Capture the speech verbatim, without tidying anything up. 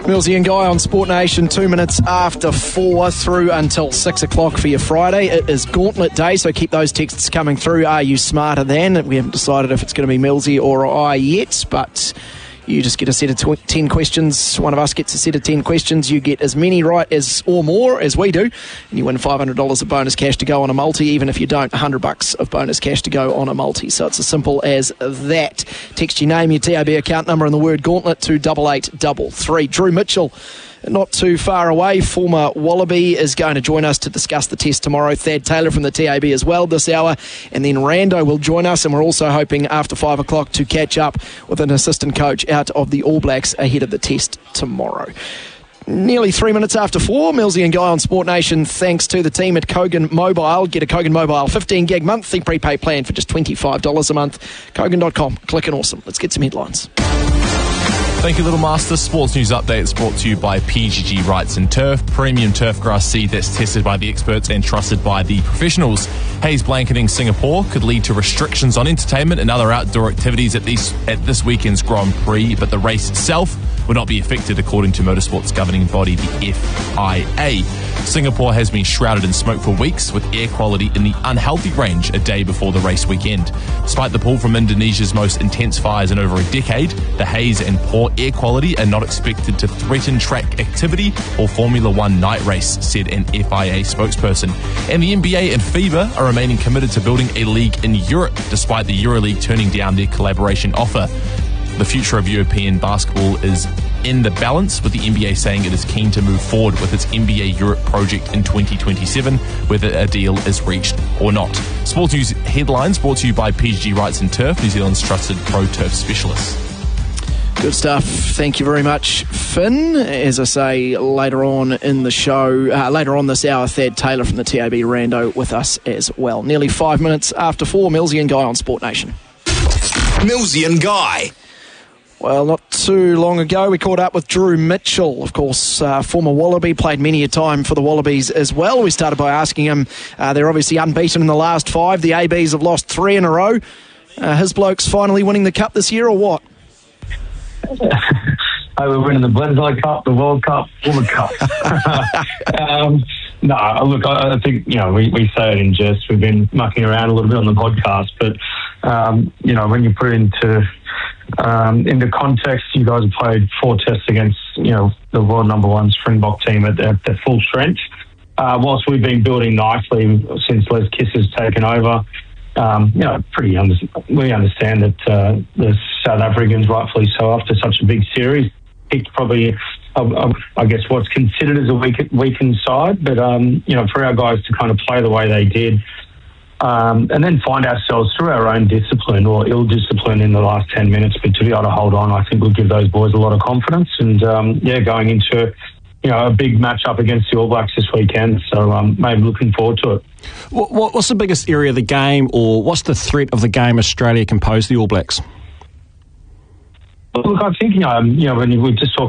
Millsy and Guy on Sport Nation, two minutes after four through until six o'clock for your Friday. It is Gauntlet Day, so keep those texts coming through. Are you smarter than? We haven't decided if it's going to be Millsy or I yet, but you just get a set of tw- ten questions. One of us gets a set of ten questions. You get as many right as or more as we do, and you win five hundred dollars of bonus cash to go on a multi. Even if you don't, one hundred bucks of bonus cash to go on a multi. So it's as simple as that. Text your name, your T A B account number, and the word Gauntlet to double eight double three. Drew Mitchell, not too far away, former Wallaby, is going to join us to discuss the test tomorrow. Thad Taylor from the T A B as well this hour. And then Rando will join us, and we're also hoping after five o'clock to catch up with an assistant coach out of the All Blacks ahead of the test tomorrow. Nearly three minutes after four, Millsy and Guy on Sport Nation, thanks to the team at Kogan Mobile. Get a Kogan Mobile fifteen gig monthly prepaid plan for just twenty-five dollars a month. Kogan dot com. Click and awesome. Let's get some headlines. Thank you, Little Master. Sports News Update is brought to you by P G G Rights and Turf, premium turf grass seed that's tested by the experts and trusted by the professionals. Haze blanketing Singapore could lead to restrictions on entertainment and other outdoor activities at, these, at this weekend's Grand Prix, but the race itself will not be affected, according to motorsports governing body, the F I A. Singapore has been shrouded in smoke for weeks, with air quality in the unhealthy range a day before the race weekend. Despite the pull from Indonesia's most intense fires in over a decade, the haze and poor air quality are not expected to threaten track activity or Formula One night race, said an F I A spokesperson. And the N B A and FIFA are remaining committed to building a league in Europe, despite the EuroLeague turning down their collaboration offer. The future of European basketball is in the balance, with the N B A saying it is keen to move forward with its N B A Europe project in twenty twenty-seven, whether a deal is reached or not. Sports News headlines brought to you by P G G Rights and Turf, New Zealand's trusted pro turf specialist. Good stuff. Thank you very much, Finn. As I say, later on in the show, uh, later on this hour, Thad Taylor from the T A B Rando with us as well. Nearly five minutes after four, Millsy and Guy on Sport Nation. Millsy and Guy. Well, not too long ago, we caught up with Drew Mitchell, of course, uh, former Wallaby, played many a time for the Wallabies as well. We started by asking him, uh, they're obviously unbeaten in the last five. The A Bs have lost three in a row. Uh, his blokes finally winning the Cup this year, or what? Oh, we're winning the Bledisloe Cup, the World Cup, all the cups. um, no, look, I, I think, you know, we, we say it in jest. We've been mucking around a little bit on the podcast, but, um, you know, when you put it into... Um, in the context, you guys have played four tests against, you know, the world number one Springbok team at their, their full strength. Uh, whilst we've been building nicely since Les Kiss has taken over, um, you know, pretty under, we understand that uh, the South Africans, rightfully so, after such a big series, picked probably, uh, I guess, what's considered as a weak, weakened side. But, um, you know, for our guys to kind of play the way they did, Um, and then find ourselves through our own discipline or ill discipline in the last ten minutes, but to be able to hold on, I think will give those boys a lot of confidence. And um, yeah, going into, you know, a big match-up against the All Blacks this weekend. So um, maybe looking forward to it. What, what's the biggest area of the game, or what's the threat of the game Australia can pose the All Blacks? Look, I think, um, you know, when we just talk